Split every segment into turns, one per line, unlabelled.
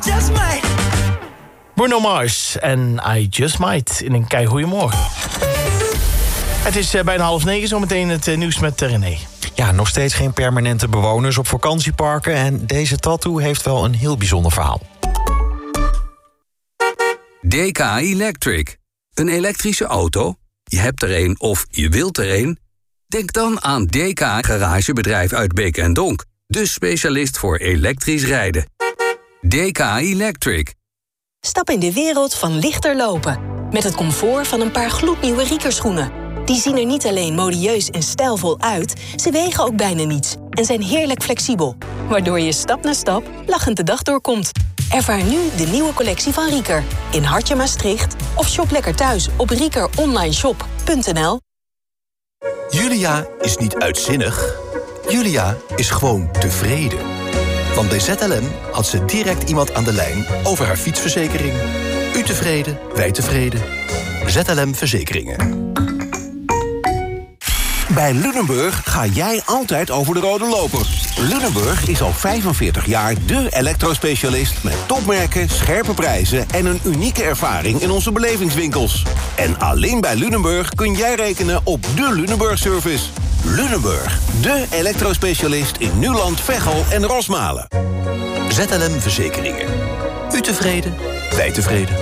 Just might.
Bruno Mars en I Just Might in een keigoeiemorgen. Het is bijna 8:30, zometeen het nieuws met René.
Ja, nog steeds geen permanente bewoners op vakantieparken. En deze tattoo heeft wel een heel bijzonder verhaal.
DK Electric. Een elektrische auto? Je hebt er een of je wilt er een? Denk dan aan DK Garagebedrijf uit Beek en Donk. De specialist voor elektrisch rijden. DK Electric.
Stap in de wereld van lichter lopen. Met het comfort van een paar gloednieuwe Rieker-schoenen. Die zien er niet alleen modieus en stijlvol uit, ze wegen ook bijna niets en zijn heerlijk flexibel. Waardoor je stap na stap lachend de dag doorkomt. Ervaar nu de nieuwe collectie van Rieker in Hartje Maastricht of shop lekker thuis op riekeronlineshop.nl.
Julia is niet uitzinnig. Julia is gewoon tevreden. Want bij ZLM had ze direct iemand aan de lijn over haar fietsverzekering. U tevreden, wij tevreden. ZLM Verzekeringen.
Bij Lunenburg ga jij altijd over de rode loper. Lunenburg is al 45 jaar de elektrospecialist met topmerken, scherpe prijzen en een unieke ervaring in onze belevingswinkels. En alleen bij Lunenburg kun jij rekenen op de Lunenburg-service. Lunenburg, de elektrospecialist in Nuland, Veghel en Rosmalen.
ZLM Verzekeringen. U tevreden, wij tevreden.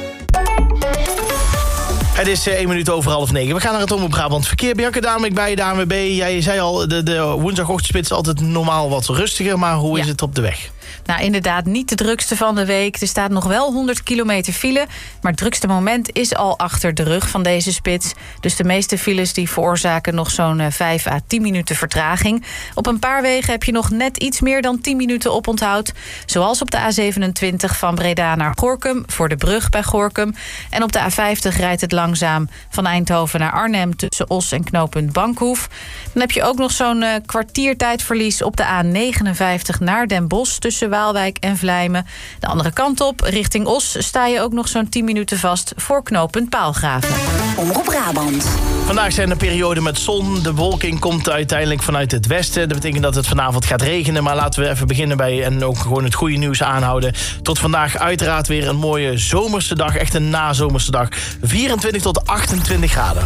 Het is 1 minuut over 8:30. We gaan naar het Omroep Brabant verkeer. Bianca Damink bij de ANWB. Jij zei al, de woensdagochtendspits altijd normaal wat rustiger. Maar hoe is het op de weg?
Nou, inderdaad niet de drukste van de week. Er staat nog wel 100 kilometer file. Maar het drukste moment is al achter de rug van deze spits. Dus de meeste files die veroorzaken nog zo'n 5 à 10 minuten vertraging. Op een paar wegen heb je nog net iets meer dan 10 minuten oponthoud. Zoals op de A27 van Breda naar Gorinchem voor de brug bij Gorinchem. En op de A50 rijdt het langzaam van Eindhoven naar Arnhem tussen Os en knooppunt Bankhoef. Dan heb je ook nog zo'n kwartiertijdverlies op de A59 naar Den Bosch tussen Waalwijk en Vlijmen. De andere kant op, richting Os, sta je ook nog zo'n 10 minuten vast voor knooppunt Paalgraven.
Omroep Brabant.
Vandaag zijn er perioden met zon. De bewolking komt uiteindelijk vanuit het westen. Dat betekent dat het vanavond gaat regenen. Maar laten we even beginnen bij en ook gewoon het goede nieuws aanhouden. Tot vandaag uiteraard weer een mooie zomerse dag. Echt een nazomerse dag. 24 tot 28 graden.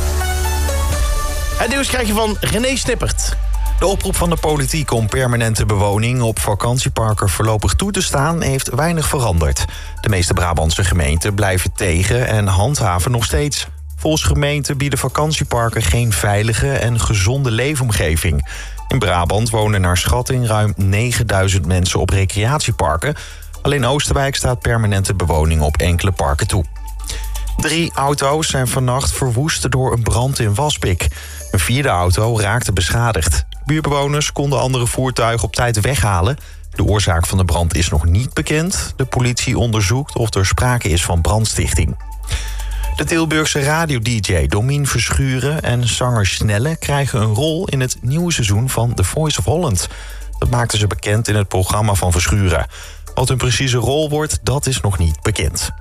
Het nieuws krijg je van René Snippert.
De oproep van de politiek om permanente bewoning op vakantieparken voorlopig toe te staan heeft weinig veranderd. De meeste Brabantse gemeenten blijven tegen en handhaven nog steeds. Volgens gemeenten bieden vakantieparken geen veilige en gezonde leefomgeving. In Brabant wonen naar schatting ruim 9000 mensen op recreatieparken. Alleen Oosterwijk staat permanente bewoning op enkele parken toe. 3 auto's zijn vannacht verwoest door een brand in Waspik. Een 4e auto raakte beschadigd. Buurbewoners konden andere voertuigen op tijd weghalen. De oorzaak van de brand is nog niet bekend. De politie onderzoekt of er sprake is van brandstichting. De Tilburgse radio-dj Domien Verschuren en zanger Snelle krijgen een rol in het nieuwe seizoen van The Voice of Holland. Dat maakten ze bekend in het programma van Verschuren. Wat hun precieze rol wordt, dat is nog niet bekend.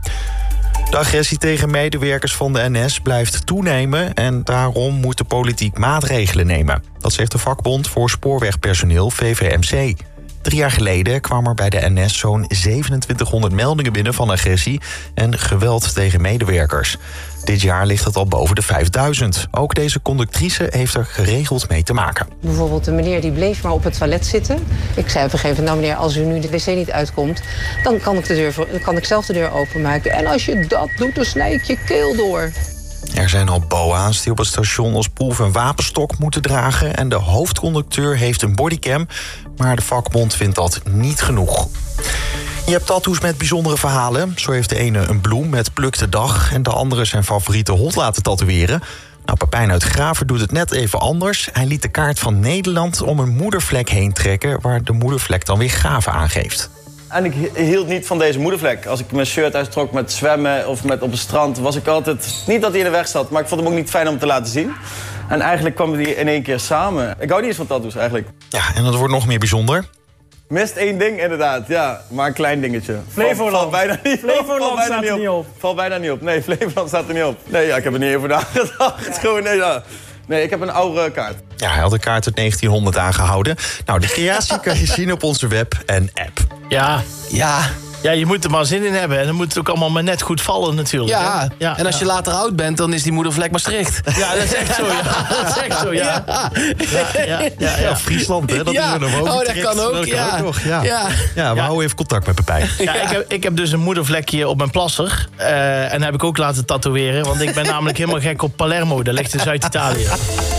De agressie tegen medewerkers van de NS blijft toenemen en daarom moet de politiek maatregelen nemen. Dat zegt de vakbond voor spoorwegpersoneel VVMC. 3 jaar geleden kwamen er bij de NS zo'n 2700 meldingen binnen van agressie en geweld tegen medewerkers. Dit jaar ligt het al boven de 5000. Ook deze conductrice heeft er geregeld mee te maken.
Bijvoorbeeld de meneer die bleef maar op het toilet zitten. Ik zei op een gegeven moment, nou meneer, als u nu de wc niet uitkomt, dan kan ik zelf de deur openmaken. En als je dat doet, dan snij ik je keel door.
Er zijn al boa's die op het station als proef een wapenstok moeten dragen en de hoofdconducteur heeft een bodycam, maar de vakbond vindt dat niet genoeg. Je hebt tattoos met bijzondere verhalen. Zo heeft de ene een bloem met pluk de dag en de andere zijn favoriete hond laten tatoeëren. Nou, Pepijn uit Graver doet het net even anders. Hij liet de kaart van Nederland om een moedervlek heen trekken, waar de moedervlek dan weer gaven aangeeft.
En ik hield niet van deze moedervlek. Als ik mijn shirt uittrok met zwemmen of met op het strand, was ik altijd... Niet dat hij in de weg zat, maar ik vond hem ook niet fijn om te laten zien. En eigenlijk kwamen die in één keer samen. Ik hou niet eens van tattoos eigenlijk.
Ja, en dat wordt nog meer bijzonder.
Mist 1 ding inderdaad, ja. Maar een klein dingetje.
Flevoland.
Valt bijna niet op.
Flevoland staat er niet op.
Valt bijna niet op. Nee, Flevoland staat er niet op. Nee, ja, ik heb er niet over nagedacht. Ja. Gewoon, nee, ja. Nee, ik heb een oude kaart.
Ja, hij had de kaart uit 1900 aangehouden. Nou, de creatie kan je zien op onze web en app.
Ja.
Ja.
Ja, je moet er maar zin in hebben. En dan moet het ook allemaal maar net goed vallen natuurlijk.
Ja.
Hè?
En als je later oud bent, dan is die moedervlek Maastricht.
Ja, dat is echt zo, ja. Dat is echt zo, ja.
Ja, Friesland, hè? Dat is er nog over.
Oh, dat kan ook, ja.
Nog, ja. We houden even contact met Pepijn.
Ja, ik heb dus een moedervlekje op mijn plasser. En heb ik ook laten tatoeëren. Want ik ben namelijk helemaal gek op Palermo. Dat ligt in Zuid-Italië.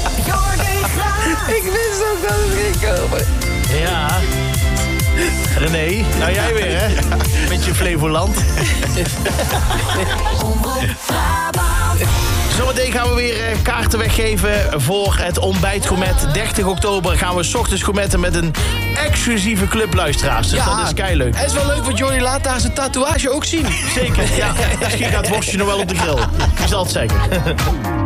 Ik wist ook dat het ging komen.
Ja. René, nou jij weer, hè? Met je Flevoland. Zometeen gaan we weer kaarten weggeven voor het ontbijtgourmet. 30 oktober gaan we 's ochtends gourmetten met een exclusieve clubluisteraars. Dus dat is keileuk.
Het is wel leuk, want Jordi laat daar zijn tatoeage ook zien.
Zeker, ja. Misschien gaat het worstje nog wel op de grill. Ik zal het zeggen.